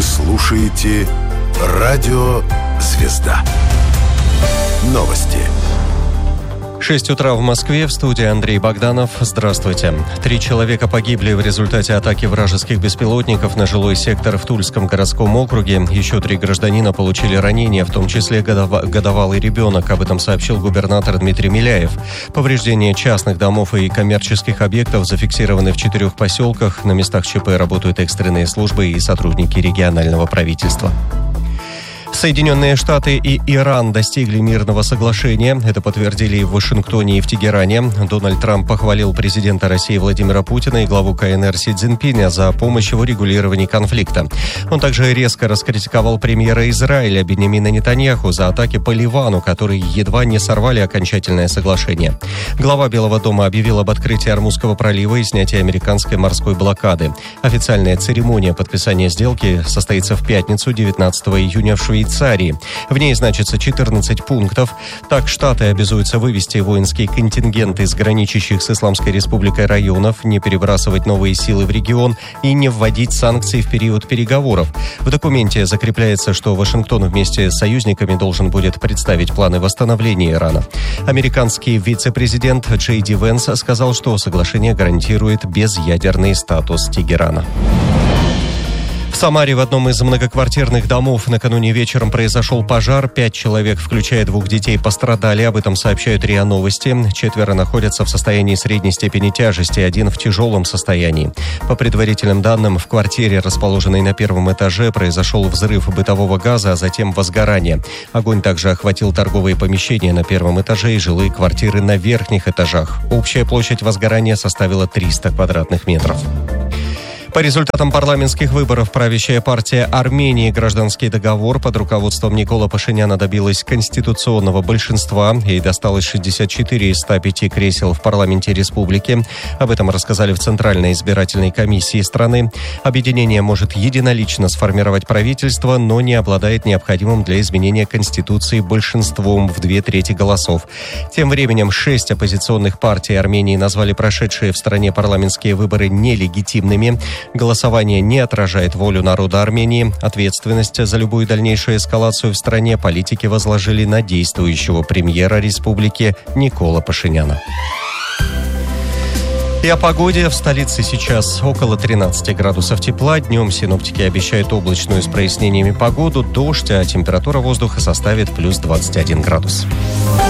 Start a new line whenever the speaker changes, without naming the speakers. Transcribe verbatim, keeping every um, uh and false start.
слушаете «Радио Звезда». Новости.
шесть утра в Москве, в студии Андрей Богданов. Здравствуйте. Три человека погибли в результате атаки вражеских беспилотников на жилой сектор в Тульском городском округе. Еще три гражданина получили ранения, в том числе годова- годовалый ребенок. Об этом сообщил губернатор Дмитрий Миляев. Повреждения частных домов и коммерческих объектов зафиксированы в четырех поселках. На местах ЧП работают экстренные службы и сотрудники регионального правительства. Соединенные Штаты и Иран достигли мирного соглашения. Это подтвердили и в Вашингтоне, и в Тегеране. Дональд Трамп похвалил президента России Владимира Путина и главу КНР Си Цзиньпиня за помощь в урегулировании конфликта. Он также резко раскритиковал премьера Израиля Биньямина Нетаньяху за атаки по Ливану, которые едва не сорвали окончательное соглашение. Глава Белого дома объявил об открытии Ормузского пролива и снятии американской морской блокады. Официальная церемония подписания сделки состоится в пятницу, девятнадцатого июня в Швейцарии. В ней значится четырнадцать пунктов. Так, Штаты обязуются вывести воинские контингенты из граничащих с Исламской Республикой районов, не перебрасывать новые силы в регион и не вводить санкции в период переговоров. В документе закрепляется, что Вашингтон вместе с союзниками должен будет представить планы восстановления Ирана. Американский вице-президент Джей Ди Венс сказал, что соглашение гарантирует безъядерный статус Тегерана. В Самаре в одном из многоквартирных домов накануне вечером произошел пожар. Пять человек, включая двух детей, пострадали. Об этом сообщают РИА Новости. Четверо находятся в состоянии средней степени тяжести, один в тяжелом состоянии. По предварительным данным, в квартире, расположенной на первом этаже, произошел взрыв бытового газа, а затем возгорание. Огонь также охватил торговые помещения на первом этаже и жилые квартиры на верхних этажах. Общая площадь возгорания составила триста квадратных метров. По результатам парламентских выборов правящая партия Армении «Гражданский договор» под руководством Никола Пашиняна добилась конституционного большинства. Ей досталось шестьдесят четыре из ста пяти кресел в парламенте республики. Об этом рассказали в Центральной избирательной комиссии страны. Объединение может единолично сформировать правительство, но не обладает необходимым для изменения Конституции большинством в две трети голосов. Тем временем шесть оппозиционных партий Армении назвали прошедшие в стране парламентские выборы нелегитимными. Голосование не отражает волю народа Армении. Ответственность за любую дальнейшую эскалацию в стране политики возложили на действующего премьера республики Никола Пашиняна. И о погоде. В столице сейчас около тринадцати градусов тепла. Днем синоптики обещают облачную с прояснениями погоду, дождь, а температура воздуха составит плюс двадцать один градус.